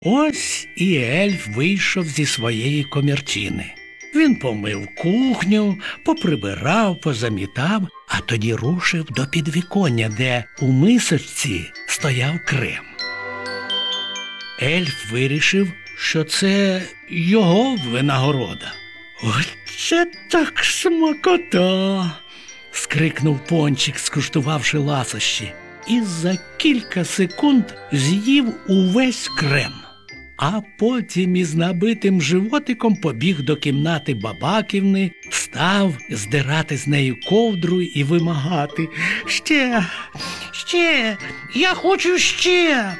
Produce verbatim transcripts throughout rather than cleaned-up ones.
Ось і ельф вийшов зі своєї комірчини. Він помив кухню, поприбирав, позамітав, а тоді рушив до підвіконня, де у мисочці стояв крем. Ельф вирішив, що це його винагорода. «Оце так смакота!» – скрикнув Пончик, скуштувавши ласощі, і за кілька секунд з'їв увесь крем. А потім із набитим животиком побіг до кімнати Бабаківни, став здирати з неї ковдру і вимагати: «Ще, ще, я хочу ще!»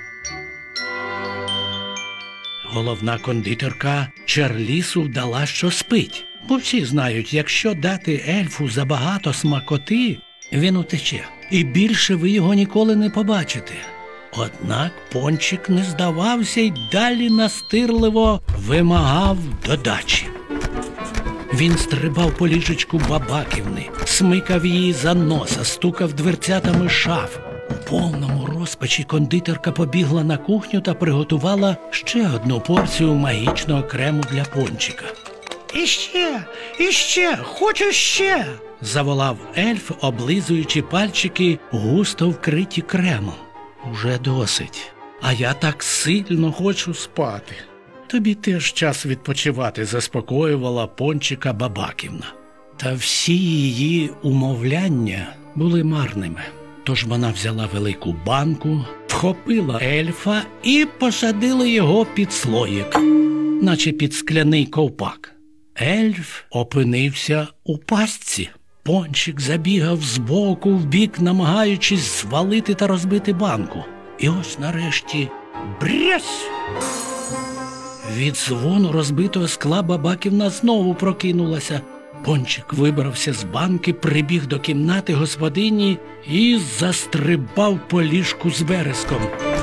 Головна кондитерка Чарлісу вдала, що спить, бо всі знають, якщо дати ельфу забагато смакоти, він утече, і більше ви його ніколи не побачите. Однак Пончик не здавався й далі настирливо вимагав додачі. Він стрибав по ліжечку Бабаківни, смикав її за носа, стукав дверцятами шаф. У повному розпачі кондитерка побігла на кухню та приготувала ще одну порцію магічного крему для Пончика. «Іще, іще, хочу ще!» – заволав ельф, облизуючи пальчики, густо вкриті кремом. «Уже досить. А я так сильно хочу спати. Тобі теж час відпочивати», – заспокоювала Пончика Бабаківна. Та всі її умовляння були марними. Тож вона взяла велику банку, вхопила ельфа і посадила його під слоїк, наче під скляний ковпак. Ельф опинився у пастці. Пончик забігав збоку в бік, намагаючись звалити та розбити банку. І ось нарешті брязь! Від дзвону розбитого скла Бабаківна знову прокинулася. Пончик вибрався з банки, прибіг до кімнати господині і застрибав по ліжку з вереском.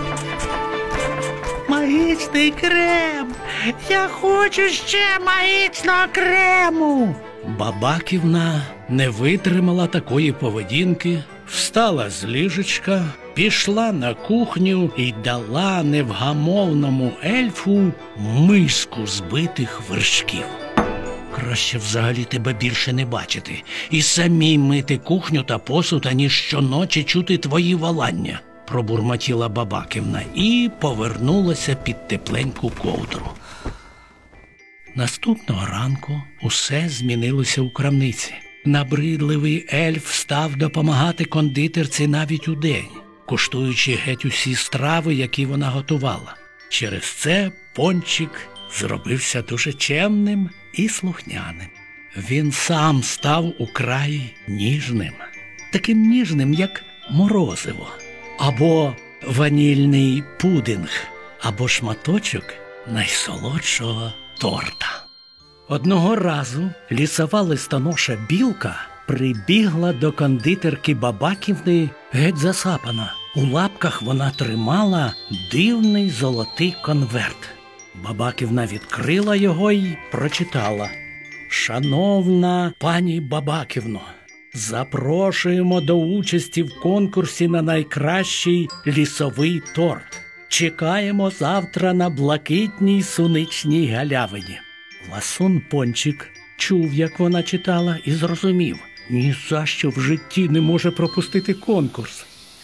«Магічний крем! Я хочу ще магічного крему!» Бабаківна не витримала такої поведінки, встала з ліжечка, пішла на кухню і дала невгамовному ельфу миску збитих вершків. «Краще взагалі тебе більше не бачити і самій мити кухню та посуд, аніж щоночі чути твої волання», – пробурмотіла Бабаківна і повернулася під тепленьку ковдру. Наступного ранку усе змінилося у крамниці. Набридливий ельф став допомагати кондитерці навіть удень, куштуючи геть усі страви, які вона готувала. Через це Пончик зробився дуже чемним і слухняним. Він сам став украй ніжним. Таким ніжним, як морозиво, або ванільний пудинг, або шматочок найсолодшого торта. Одного разу лісова листоноша Білка прибігла до кондитерки Бабаківни геть засапана. У лапках вона тримала дивний золотий конверт. Бабаківна відкрила його й прочитала: «Шановна пані Бабаківно, запрошуємо до участі в конкурсі на найкращий лісовий торт. Чекаємо завтра на блакитній суничній галявині». Ласун Пончик чув, як вона читала, і зрозумів: ні за що в житті не може пропустити конкурс.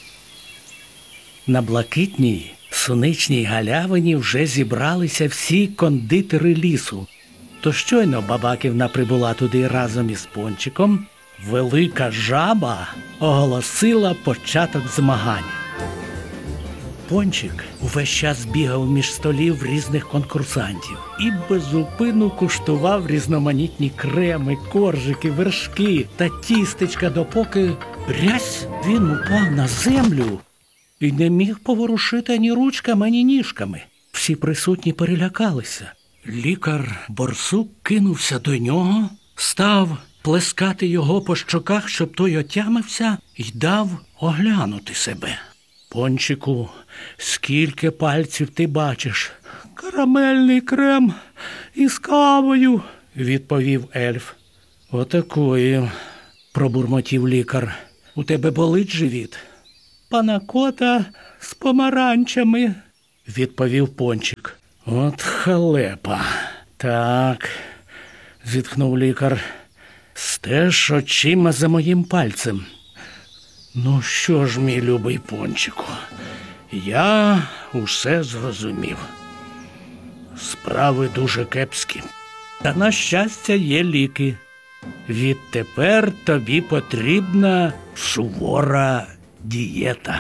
На блакитній суничній галявині вже зібралися всі кондитери лісу. То щойно Бабаківна прибула туди разом із Пончиком, велика жаба оголосила початок змагань. Пончик увесь час бігав між столів різних конкурсантів і безупину куштував різноманітні креми, коржики, вершки та тістечка, допоки брязь він упав на землю і не міг поворушити ані ручками, ані ніжками. Всі присутні перелякалися. Лікар-борсук кинувся до нього, став плескати його по щоках, щоб той отямився, і дав оглянути себе. «Пончику, скільки пальців ти бачиш?» «Карамельний крем із кавою», – відповів ельф. «Отакої», – пробурмотів лікар. «У тебе болить живіт?» «Панакота з помаранчами», відповів Пончик. От халепа. Так, зітхнув лікар. Стеж очима за моїм пальцем. Ну що ж, мій любий Пончику, я усе зрозумів. Справи дуже кепські. Та, на щастя, є ліки. Відтепер тобі потрібна сувора дієта.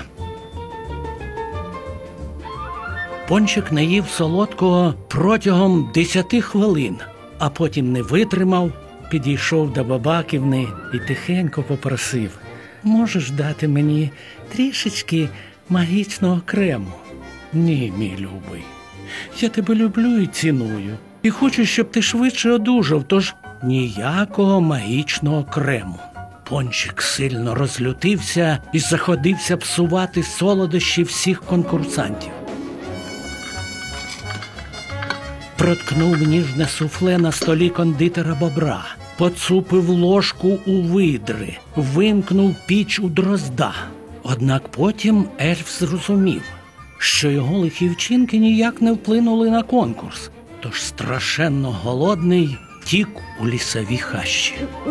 Пончик не їв солодкого протягом десяти хвилин, а потім не витримав, підійшов до Бабаківни і тихенько попросив: «Можеш дати мені трішечки магічного крему?» «Ні, мій любий, я тебе люблю і ціную, і хочу, щоб ти швидше одужав, тож ніякого магічного крему». Пончик сильно розлютився і заходився псувати солодощі всіх конкурсантів. Проткнув ніжне суфле на столі кондитера Бобра, поцупив ложку у видри, вимкнув піч у Дрозда. Однак потім ельф зрозумів, що його лихі вчинки ніяк не вплинули на конкурс, тож страшенно голодний тік у лісові хащі.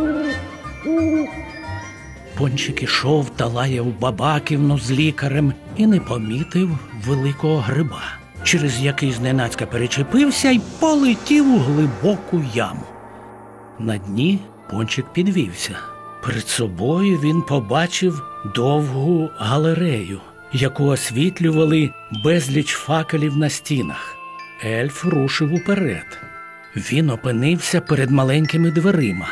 Пончик ішов та лаяв Бабаківну з лікарем і не помітив великого гриба, через який зненацька перечепився й полетів у глибоку яму. На дні Пончик підвівся. Перед собою він побачив довгу галерею, яку освітлювали безліч факелів на стінах. Ельф рушив уперед. Він опинився перед маленькими дверима.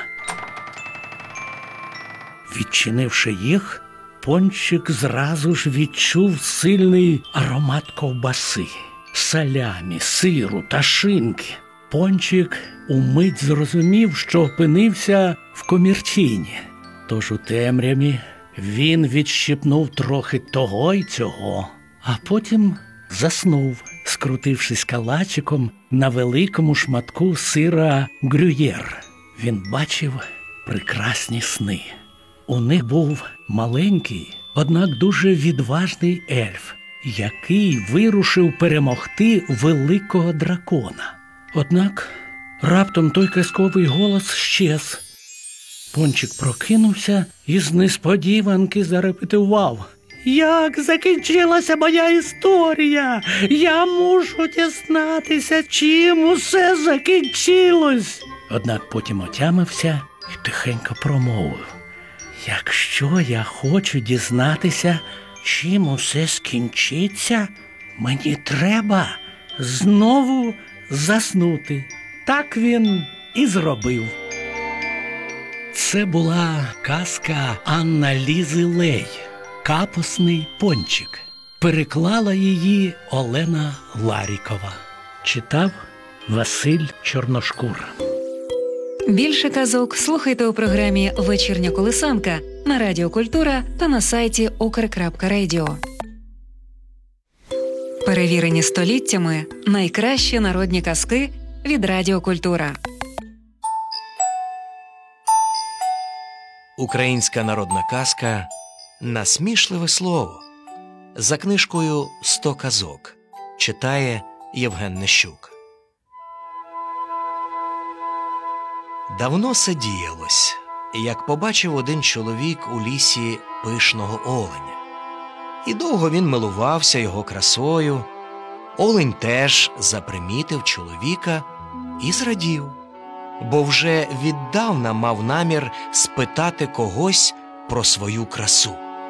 Відчинивши їх, Пончик зразу ж відчув сильний аромат ковбаси, салямі, сиру та шинки. Пончик умить зрозумів, що опинився в комірчині. Тож у темряві він відщипнув трохи того й цього, а потім заснув, скрутившись калачиком на великому шматку сира грюєр. Він бачив прекрасні сни. У них був маленький, однак дуже відважний ельф, який вирушив перемогти великого дракона. Однак раптом той казковий голос щез. Пончик прокинувся і з несподіванки зарепетував: «Як закінчилася моя історія? Я мушу дізнатися, чим усе закінчилось!» Однак потім отямився і тихенько промовив: «Якщо я хочу дізнатися, чим усе скінчиться, мені треба знову заснути». Так він і зробив. Це була казка Анна-Лізи Лей «Капусний Пончик». Переклала її Олена Ларікова. Читав Василь Чорношкура. Більше казок слухайте у програмі «Вечірня колисанка» на Радіо Культура та на сайті укр крапка радіо. Перевірені століттями найкращі народні казки від Радіо Культура. Українська народна казка «Насмішливе слово» за книжкою «Сто казок» читає Євген Нещук. Давно се діялось, як побачив один чоловік у лісі пишного оленя. І довго він милувався його красою. Олень теж запримітив чоловіка і зрадів, бо вже віддавна мав намір спитати когось про свою красу.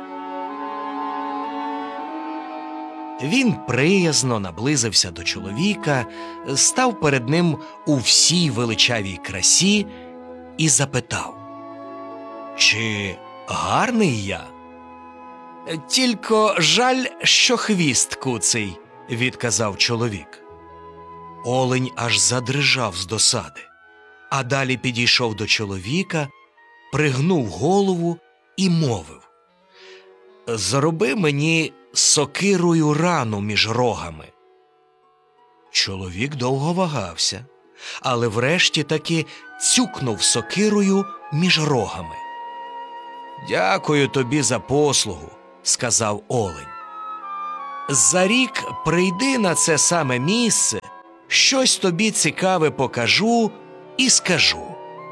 Він приязно наблизився до чоловіка, став перед ним у всій величавій красі і запитав: «Чи гарний я?» «Тільки жаль, що хвіст куций», – відказав чоловік. Олень аж задрижав з досади, а далі підійшов до чоловіка, пригнув голову і мовив: «Зроби мені сокирою рану між рогами». Чоловік довго вагався, але врешті таки цюкнув сокирою між рогами. «Дякую тобі за послугу», – сказав олень. За рік прийди на це саме місце, щось тобі цікаве покажу і скажу».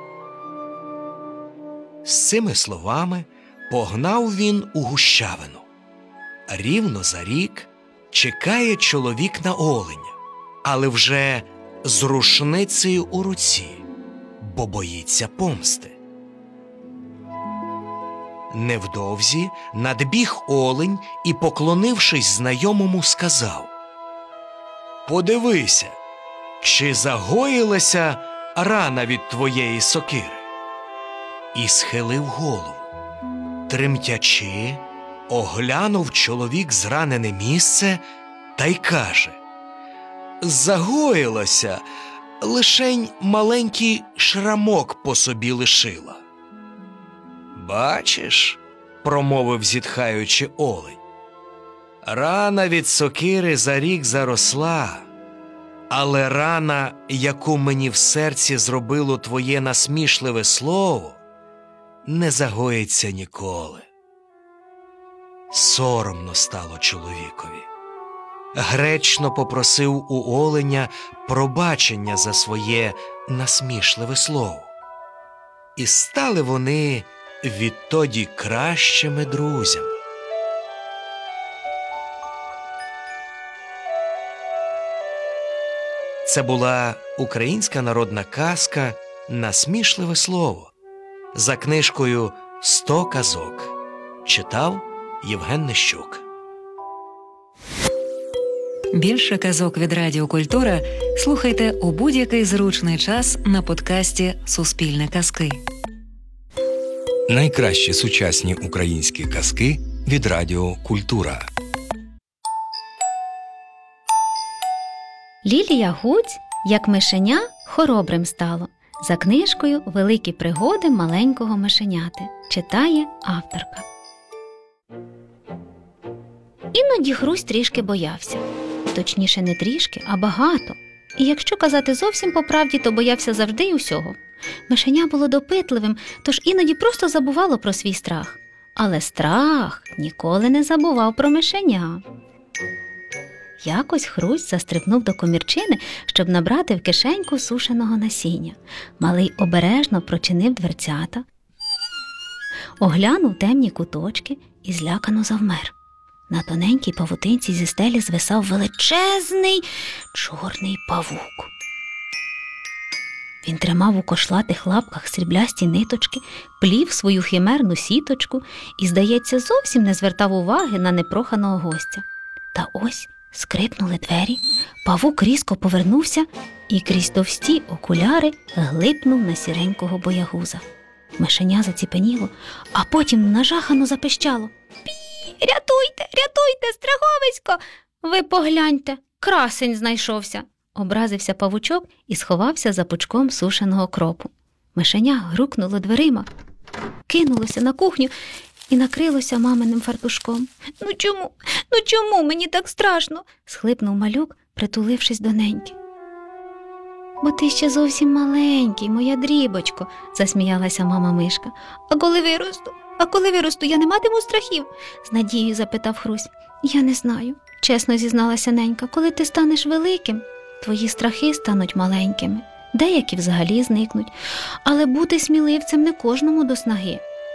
З цими словами погнав він у гущавину. Рівно за рік чекає чоловік на оленя, але вже з рушницею у руці, бо боїться помсти. Невдовзі надбіг олень і, поклонившись знайомому, сказав: «Подивися, чи загоїлася рана від твоєї сокири?» І схилив голову. Тремтячи, оглянув чоловік зранене місце та й каже: «Загоїлася, лишень маленький шрамок по собі лишила». «Бачиш», – промовив зітхаючи олень, «рана від сокири за рік заросла, але рана, яку мені в серці зробило твоє насмішливе слово, не загоїться ніколи». Соромно стало чоловікові. Гречно попросив у оленя пробачення за своє насмішливе слово. І стали вони відтоді кращими друзями. Це була українська народна казка «Насмішливе слово» за книжкою «Сто казок». Читав Євген Нищук. Більше казок від Радіо Культура слухайте у будь-який зручний час на подкасті «Суспільне казки». Найкращі сучасні українські казки від Радіо Культура. Лілія Гуць, як мишеня, хоробрим стало. За книжкою «Великі пригоди маленького мишеняти». Читає авторка. Іноді Хрусь трішки боявся. Точніше, не трішки, а багато. І якщо казати зовсім по правді, то боявся завжди й усього. Мишеня було допитливим, тож іноді просто забувало про свій страх. Але страх ніколи не забував про мишеня. Якось Хрусь застрибнув до комірчини, щоб набрати в кишеньку сушеного насіння. Малий обережно прочинив дверцята, оглянув темні куточки і злякано завмер. На тоненькій павутинці зі стелі звисав величезний чорний павук. Він тримав у кошлатих лапках сріблясті ниточки, плів свою химерну сіточку і, здається, зовсім не звертав уваги на непроханого гостя. Та ось скрипнули двері, павук різко повернувся і крізь товсті окуляри глипнув на сіренького боягуза. Мишеня заціпеніло, а потім нажахано запищало: «Пі! Рятуйте, рятуйте, страховисько! Ви погляньте, красень знайшовся!» Образився павучок і сховався за пучком сушеного кропу. Мишеня грукнуло дверима, кинулося на кухню і накрилося маминим фартушком. «Ну чому? Ну чому мені так страшно?» – схлипнув малюк, притулившись до неньки. «Бо ти ще зовсім маленький, моя дрібочко», – засміялася мама мишка. «А коли виросту? А коли виросту, я не матиму страхів?» – з надією запитав Хрусь. «Я не знаю», – чесно зізналася ненька. «Коли ти станеш великим, твої страхи стануть маленькими, деякі взагалі зникнуть, але бути сміливцем не кожному до снаги».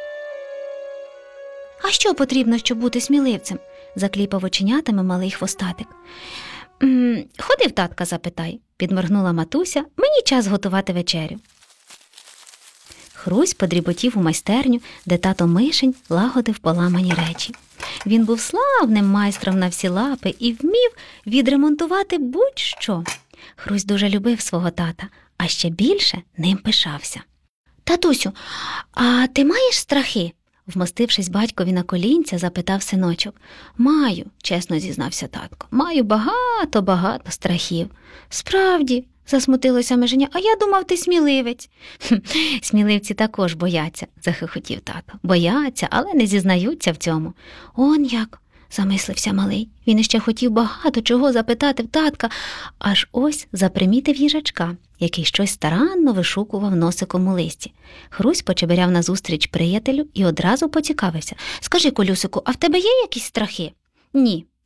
«А що потрібно, щоб бути сміливцем?» – закліпав оченятами малий хвостатик. «М-м, «Ходи в татка запитай», – підморгнула матуся, «мені час готувати вечерю». Хрусь подріботів у майстерню, де тато Мишень лагодив поламані речі. Він був славним майстром на всі лапи і вмів відремонтувати будь-що. Хрусь дуже любив свого тата, а ще більше ним пишався. «Татусю, а ти маєш страхи?» Вмостившись батькові на колінця, запитав синочок. «Маю», – чесно зізнався татко, – «маю багато-багато страхів». «Справді», – засмутилося Мишеня, – «а я думав, ти сміливець». «Хм, сміливці також бояться», – захихотів тато. «Бояться, але не зізнаються в цьому». «Он як», – замислився малий. Він іще хотів багато чого запитати в татка, аж ось запримітив їжачка, який щось старанно вишукував носиком у листі. Хрусь почеберяв назустріч приятелю і одразу поцікавився. «Скажи, Колюсику, а в тебе є якісь страхи?» «Ні»,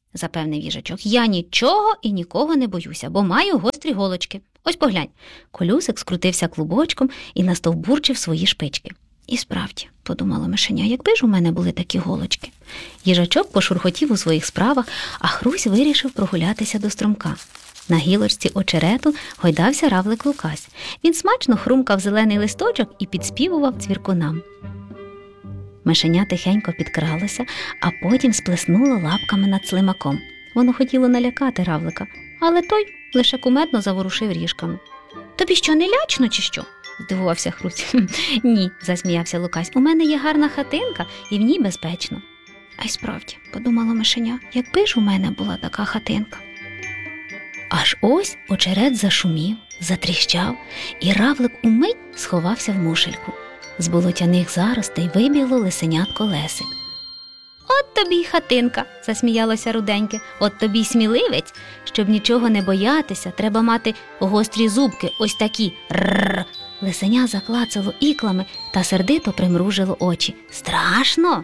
– запевнив їжачок. «Я нічого і нікого не боюся, бо маю гострі голочки. Ось поглянь». Колюсик скрутився клубочком і настовбурчив свої шпички. «І справді», – подумало мишеня, – «якби ж у мене були такі голочки». Їжачок пошурхотів у своїх справах, а Хрусь вирішив прогулятися до струмка. На гілочці очерету гойдався равлик Лукась. Він смачно хрумкав зелений листочок і підспівував цвіркунам. Мишеня тихенько підкралося, а потім сплеснуло лапками над слимаком. Воно хотіло налякати равлика, але той лише кумедно заворушив ріжками. «Тобі що, не лячно чи що?» – здивувався Хрусь. «Ні», – засміявся Лукась, – «у мене є гарна хатинка і в ній безпечно». «А й справді», – подумало мишеня, – «якби ж у мене була така хатинка». Аж ось очерет зашумів, затріщав, і равлик умить сховався в мушельку. З болотяних заростей вибігло лисенятко Лесик. «От тобі й хатинка», – засміялося руденьке, – «от тобі й сміливець. Щоб нічого не боятися, треба мати гострі зубки, ось такі. Рррр». Лисеня заклацало іклами та сердито примружило очі. «Страшно?»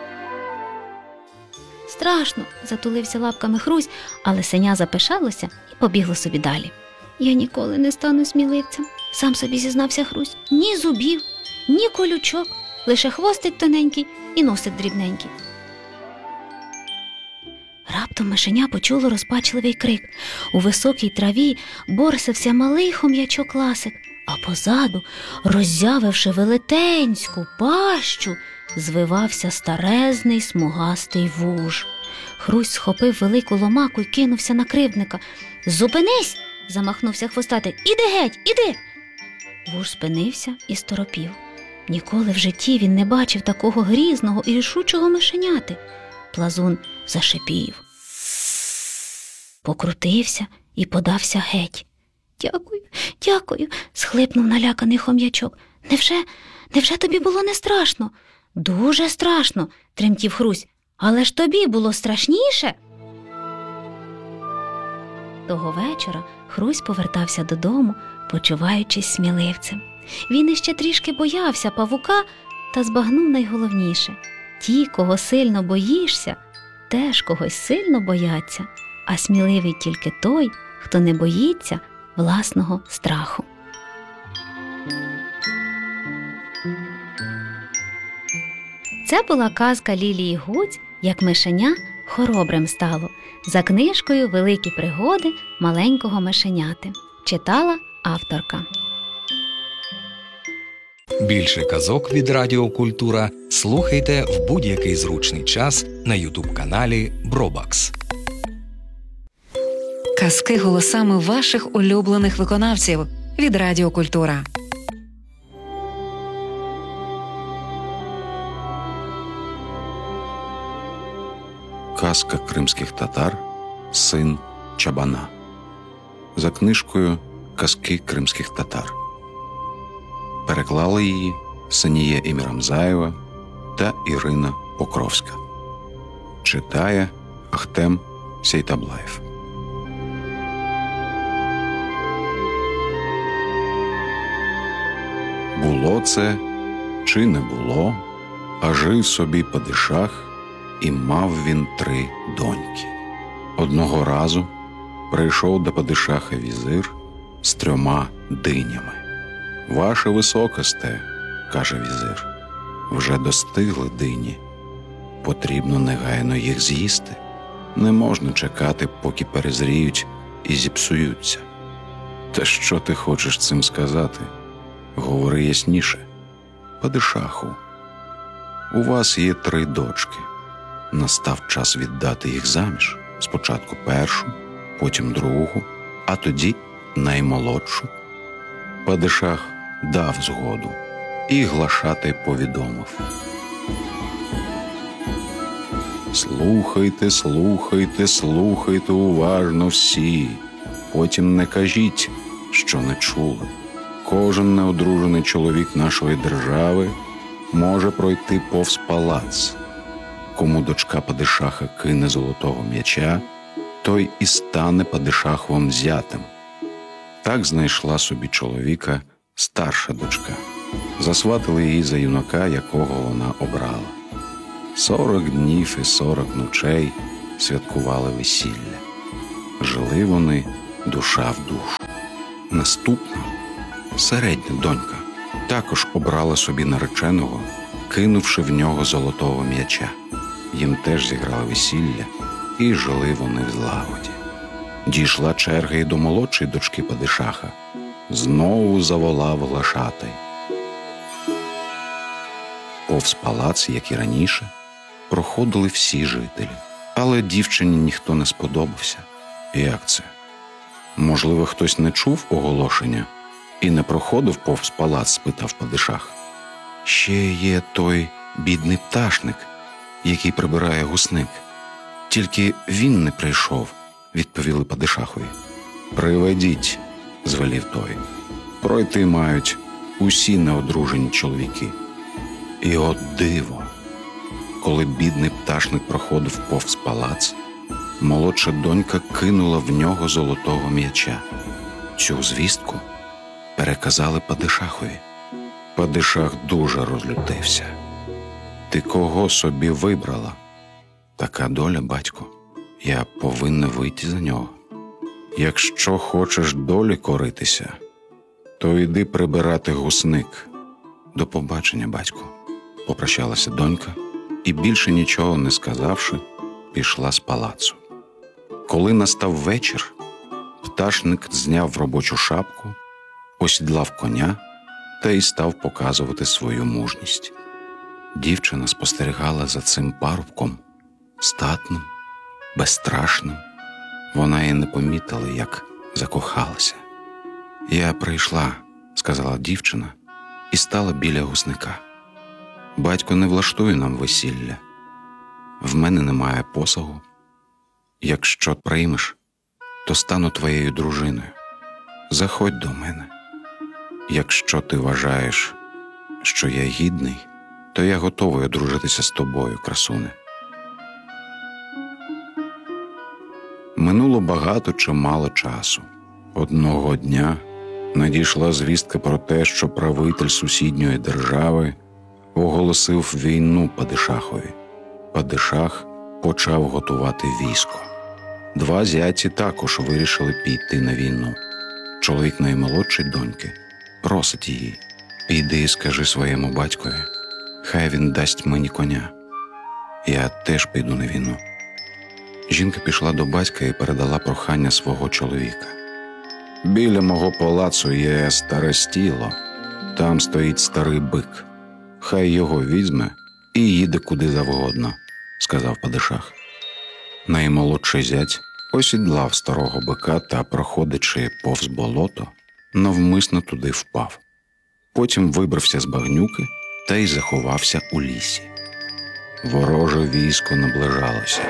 «Страшно», – затулився лапками Хрусь, а лисеня запишалося і побігло собі далі. «Я ніколи не стану сміливцем», – сам собі зізнався Хрусь. «Ні зубів, ні колючок, лише хвостик тоненький і носик дрібненький». Раптом мишеня почуло розпачливий крик. У високій траві борсився малий хом'ячок Ласик, а позаду, роззявивши велетенську пащу, звивався старезний смугастий вуж. Хрусь схопив велику ломаку й кинувся на кривдника. «Зупинись!» – замахнувся хвостатий. «Іди геть, іди!» Вуж спинився і сторопів. Ніколи в житті він не бачив такого грізного і рішучого мишеняти. Плазун зашипів, покрутився і подався геть. «Дякую, дякую!» – схлипнув наляканий хом'ячок. «Невже, невже тобі було не страшно?» «Дуже страшно!» – тремтів Хрусь. «Але ж тобі було страшніше!» Того вечора Хрусь повертався додому, почуваючись сміливцем. Він іще трішки боявся павука та збагнув найголовніше. Ті, кого сильно боїшся, теж когось сильно бояться, а сміливий тільки той, хто не боїться власного страху. Це була казка Лілії Гуць «Як мишеня хоробрим стало» за книжкою «Великі пригоди маленького мишеняти». Читала авторка. Більше казок від Радіо Культура слухайте в будь-який зручний час на ютуб-каналі Бробакс. Казки голосами ваших улюблених виконавців від Радіо Культура. Казка кримських татар «Син Чабана» за книжкою «Казки кримських татар». Переклали її Саніє Імірамзаєва та Ірина Покровська. Читає Ахтем Сейтаблаєв. Було це, чи не було, а жив собі падишах, і мав він три доньки. Одного разу прийшов до падишаха візир з трьома динями. «Ваше високосте, – каже візир, – вже достигли дині. Потрібно негайно їх з'їсти. Не можна чекати, поки перезріють і зіпсуються». «Та що ти хочеш цим сказати? Говори ясніше. Падишаху, у вас є три дочки. Настав час віддати їх заміж. Спочатку першу, потім другу, а тоді наймолодшу». Падишах дав згоду, і глашатай повідомив: «Слухайте, слухайте, слухайте уважно всі, потім не кажіть, що не чули. Кожен неодружений чоловік нашої держави може пройти повз палац. Кому дочка падишаха кине золотого м'яча, той і стане падишаховим зятем». Так знайшла собі чоловіка старша дочка. Засватили її за юнака, якого вона обрала. Сорок днів і сорок ночей святкували весілля. Жили вони душа в душу. Наступна, середня донька, також обрала собі нареченого, кинувши в нього золотого м'яча. Їм теж зіграли весілля, і жили вони в злагоді. Дійшла черга і до молодшої дочки падишаха. Знову заволав глашатай. Повз палац, як і раніше, проходили всі жителі. Але дівчині ніхто не сподобався. Як це? Можливо, хтось не чув оголошення і не проходив повз палац, спитав падишах. Ще є той бідний пташник, який прибирає гусник. Тільки він не прийшов, відповіли падишахові. Приведіть, звелів той. Пройти мають усі неодружені чоловіки. І от диво! Коли бідний пташник проходив повз палац, молодша донька кинула в нього золотого м'яча. Цю звістку переказали падишахові. Падишах дуже розлютився. Ти кого собі вибрала? Така доля, батько. Я повинна вийти за нього. Якщо хочеш долі коритися, то йди прибирати гусник. До побачення, батько. Попрощалася донька і, більше нічого не сказавши, пішла з палацу. Коли настав вечір, пташник зняв робочу шапку, осідлав коня та й став показувати свою мужність. Дівчина спостерігала за цим парубком, статним, безстрашним. Вона і не помітила, як закохалася. «Я прийшла», – сказала дівчина і стала біля гусника. «Батько не влаштує нам весілля. В мене немає посагу. Якщо приймеш, то стану твоєю дружиною. Заходь до мене. Якщо ти вважаєш, що я гідний, то я готовий одружитися з тобою, красуне». Минуло багато чи мало часу. Одного дня надійшла звістка про те, що правитель сусідньої держави оголосив війну падишахові. Падишах почав готувати військо. Два зяті також вирішили піти на війну. Чоловік наймолодшої доньки просить її: «Піди і скажи своєму батькові, хай він дасть мені коня. Я теж піду на війну». Жінка пішла до батька і передала прохання свого чоловіка. «Біля мого палацу є старе стіло, там стоїть старий бик. Хай його візьме і їде куди завгодно», – сказав падишах. Наймолодший зять осідлав старого бика та, проходячи повз болото, навмисно туди впав. Потім вибрався з багнюки та й заховався у лісі. Вороже військо наближалося.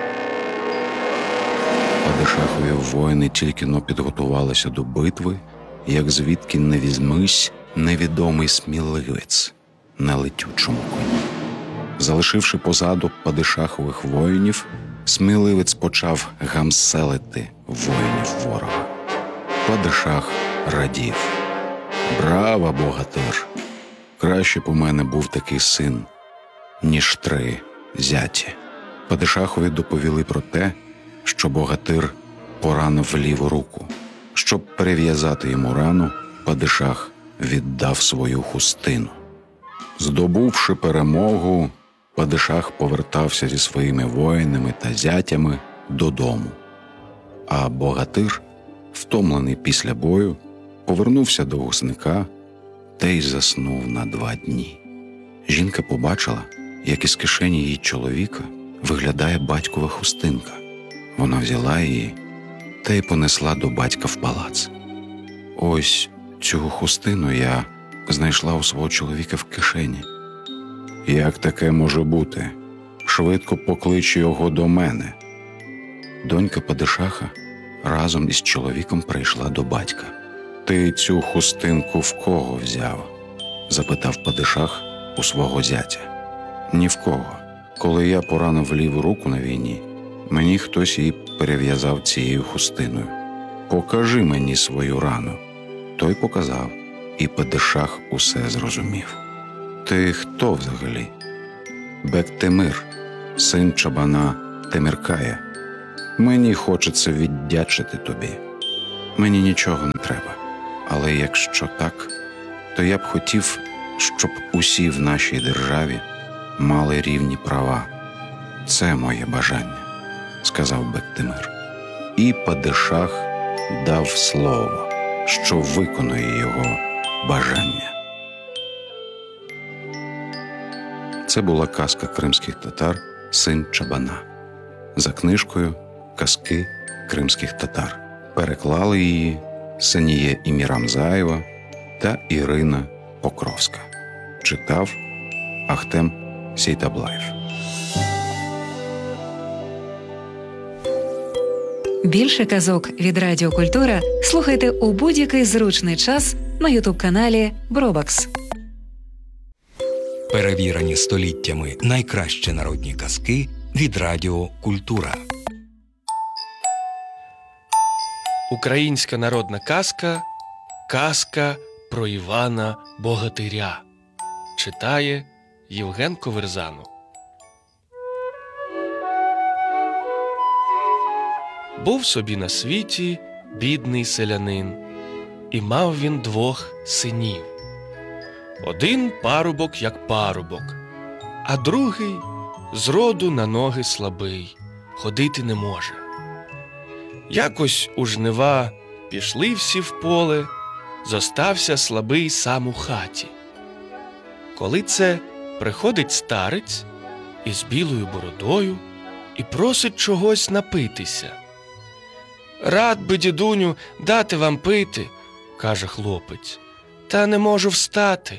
Падишахові воїни тільки-но підготувалися до битви, як звідки не візьмись невідомий сміливець на летючому коні. Залишивши позаду падишахових воїнів, сміливець почав гамселити воїнів ворога. Падишах радів: «Браво, богатир! Краще б у мене був такий син, ніж три зяті». Падишахові доповіли про те, що богатир поранив ліву руку. Щоб перев'язати йому рану, падишах віддав свою хустину. Здобувши перемогу, падишах повертався зі своїми воїнами та зятями додому. А богатир, втомлений після бою, повернувся до гусника та й заснув на два дні. Жінка побачила, як із кишені її чоловіка виглядає батькова хустинка. Вона взяла її та й понесла до батька в палац. «Ось цю хустину я знайшла у свого чоловіка в кишені». «Як таке може бути? Швидко поклич його до мене». Донька падишаха разом із чоловіком прийшла до батька. «Ти цю хустинку в кого взяв?» – запитав падишах у свого зятя. «Ні в кого. Коли я поранив ліву руку на війні, мені хтось її перев'язав цією хустиною. Покажи мені свою рану». Той показав, і падишах усе зрозумів. «Ти хто взагалі?» «Бек-Темир, син чабана Теміркая», Мені хочеться віддячити тобі. Мені нічого не треба. Але якщо так, то я б хотів, щоб усі в нашій державі мали рівні права. Це моє бажання, сказав Бектимир. І падишах дав слово, що виконує його бажання. Це була казка кримських татар «Син Чабана» за книжкою «Казки кримських татар». Переклали її Саніє Імірамзаєва та Ірина Покровська. Читав Ахтем Сейтаблаєв. Більше казок від Радіо Культура слухайте у будь-який зручний час на ютуб-каналі Бробакс. Перевірені століттями найкращі народні казки від Радіо Культура. Українська народна казка «Казка про Івана Богатиря». Читає Євген Коверзанов. Був собі на світі бідний селянин, і мав він двох синів. Один парубок як парубок, а другий зроду на ноги слабий, ходити не може. Якось у жнива пішли всі в поле, зостався слабий сам у хаті. Коли це приходить старець із білою бородою і просить чогось напитися. «Рад би, дідуню, дати вам пити», – каже хлопець, – «та не можу встати».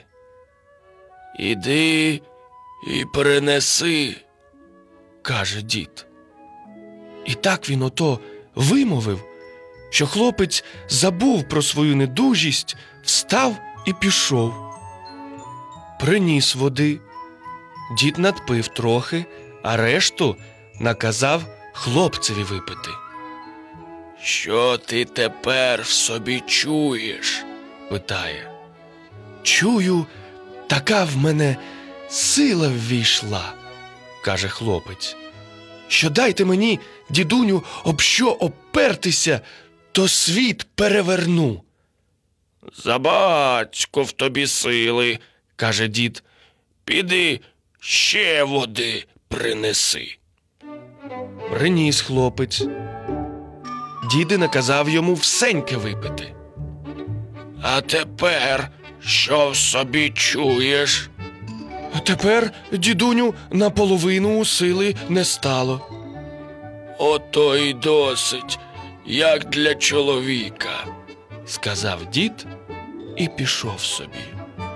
«Іди і принеси», – каже дід. І так він ото вимовив, що хлопець забув про свою недужість, встав і пішов. Приніс води. Дід надпив трохи, а решту наказав хлопцеві випити. «Що ти тепер в собі чуєш?» – питає. «Чую, така в мене сила ввійшла», – каже хлопець, «що дайте мені, дідуню, об що опертися, то світ переверну». «Забацько в тобі сили», – каже дід, «піди ще води принеси». Приніс хлопець. Діди наказав йому всеньке випити. «А тепер що в собі чуєш?» «А тепер, дідуню, наполовину сили не стало». «Ото й досить, як для чоловіка», – сказав дід і пішов собі.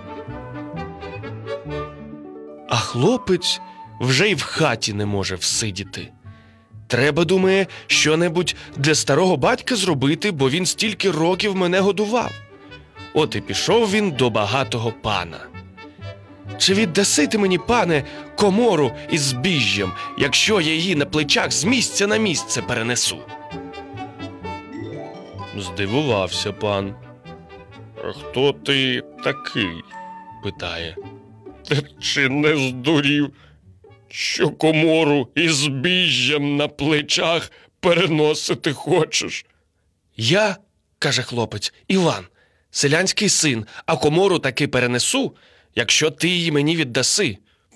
А хлопець вже й в хаті не може всидіти. Треба, думає, що-небудь для старого батька зробити, бо він стільки років мене годував. От і пішов він до багатого пана. «Чи віддаси ти мені, пане, комору із збіжжям, якщо я її на плечах з місця на місце перенесу?» Здивувався пан. «А хто ти такий?» – питає. «Чи не здурів, що комору із збіжжям на плечах переносити хочеш?» «Я, – каже хлопець, – Іван, селянський син, а комору таки перенесу, якщо ти її мені віддаси».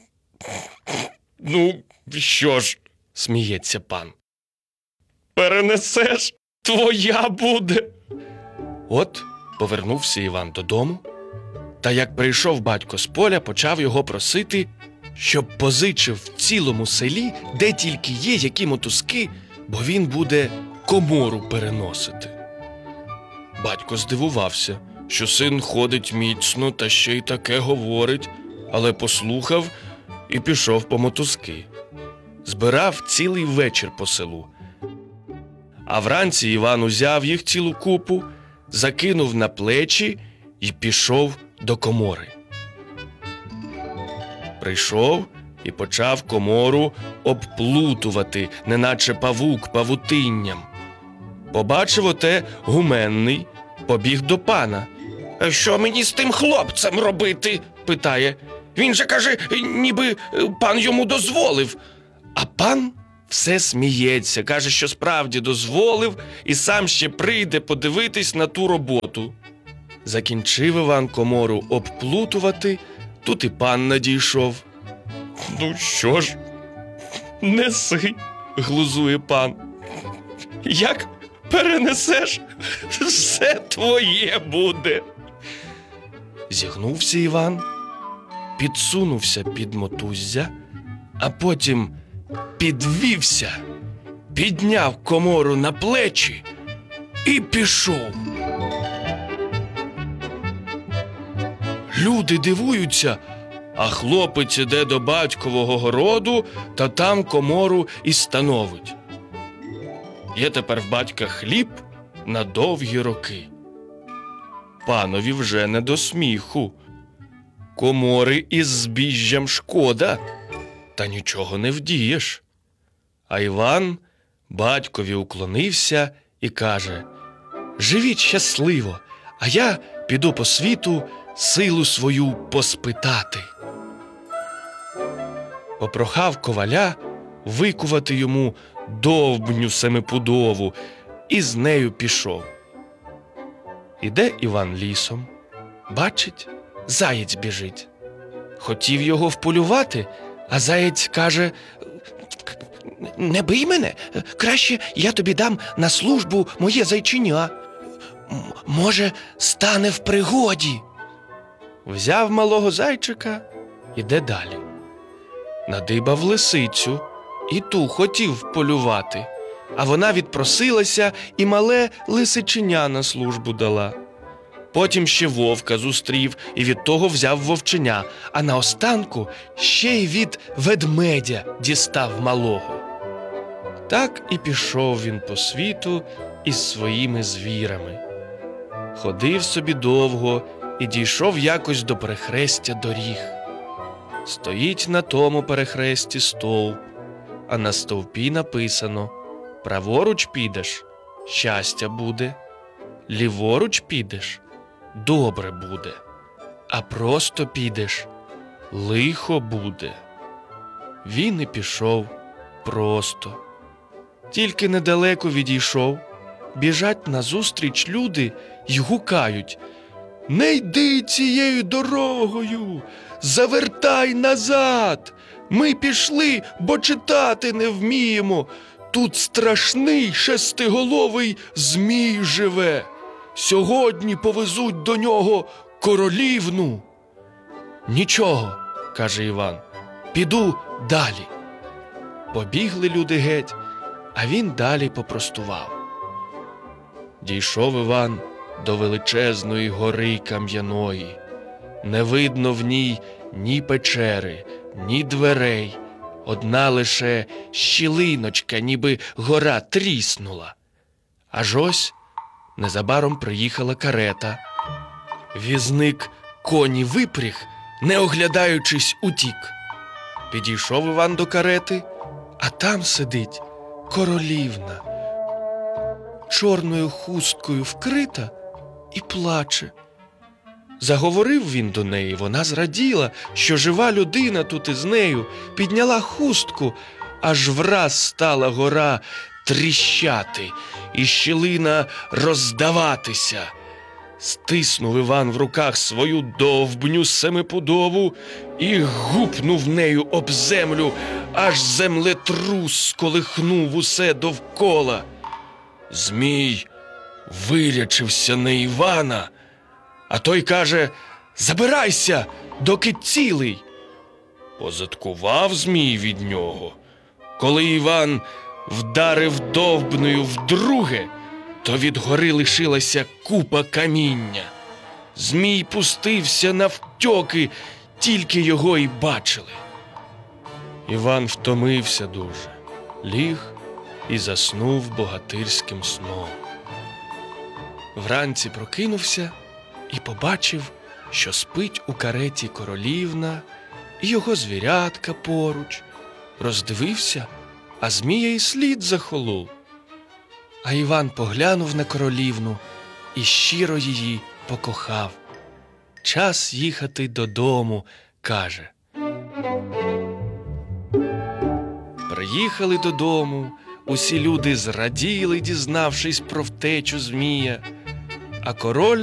«Ну, що ж, – сміється пан, – перенесеш, твоя буде». От повернувся Іван додому, та як прийшов батько з поля, почав його просити, щоб позичив в цілому селі, де тільки є які мотузки, бо він буде комору переносити. Батько здивувався, що син ходить міцно та ще й таке говорить, але послухав і пішов по мотузки. Збирав цілий вечір по селу. А вранці Іван узяв їх цілу купу, закинув на плечі і пішов до комори. Прийшов і почав комору обплутувати, неначе павук павутинням. Побачив оте гуменний, побіг до пана. «А що мені з тим хлопцем робити?» – питає. «Він же, каже, ніби пан йому дозволив». А пан все сміється, каже, що справді дозволив і сам ще прийде подивитись на ту роботу. Закінчив Іван комору обплутувати, тут і пан надійшов. «Ну що ж, неси», – глузує пан. «Як перенесеш, все твоє буде». Зігнувся Іван, підсунувся під мотуззя, а потім підвівся, підняв комору на плечі і пішов. Люди дивуються, а хлопець іде до батькового городу та там комору і становить. Є тепер в батька хліб на довгі роки. Панові вже не до сміху. Комори із збіжжям шкода, та нічого не вдієш. А Іван батькові уклонився і каже: «Живіть щасливо, а я піду по світу силу свою поспитати». Попрохав коваля викувати йому довбню семипудову і з нею пішов. Іде Іван лісом, бачить, заєць біжить. Хотів його вполювати, а заєць каже: «Не бий мене, краще я тобі дам на службу моє зайчиня. М- може, стане в пригоді». Взяв малого зайчика, іде далі. Надибав лисицю, і ту хотів вполювати, а вона відпросилася і мале лисиченя на службу дала. Потім ще вовка зустрів і від того взяв вовченя, а наостанку ще й від ведмедя дістав малого. Так і пішов він по світу із своїми звірами. Ходив собі довго і дійшов якось до перехрестя доріг. Стоїть на тому перехресті стовп, а на стовпі написано: праворуч підеш – щастя буде, ліворуч підеш – добре буде, а просто підеш – лихо буде. Він і пішов просто. Тільки недалеко відійшов, біжать назустріч люди й гукають: «Не йди цією дорогою! Завертай назад! Ми пішли, бо читати не вміємо! Тут страшний шестиголовий змій живе! Сьогодні повезуть до нього королівну!» «Нічого», – каже Іван, – «піду далі». Побігли люди геть, а він далі попростував. Дійшов Іван до величезної гори кам'яної. Не видно в ній ні печери, ні дверей, одна лише щілиночка, ніби гора тріснула. Аж ось незабаром приїхала карета. Візник коні випряг, не оглядаючись, утік. Підійшов Іван до карети, а там сидить королівна, чорною хусткою вкрита і плаче. Заговорив він до неї, вона зраділа, що жива людина тут із нею, підняла хустку, аж враз стала гора тріщати і щілина роздаватися. Стиснув Іван в руках свою довбню семипудову і гупнув нею об землю, аж землетрус сколихнув усе довкола. Змій вирячився на Івана, а той каже: «Забирайся, доки цілий». Позадкував змій від нього. Коли Іван вдарив довбною вдруге, то від гори лишилася купа каміння. Змій пустився навтьоки, тільки його й бачили. Іван втомився дуже, ліг і заснув богатирським сном. Вранці прокинувся і побачив, що спить у кареті королівна і його звірятка поруч. Роздивився, а змія й слід захолов. А Іван поглянув на королівну і щиро її покохав. Час їхати додому, каже. приїхали додому, усі люди зраділи, дізнавшись про втечу змія, а король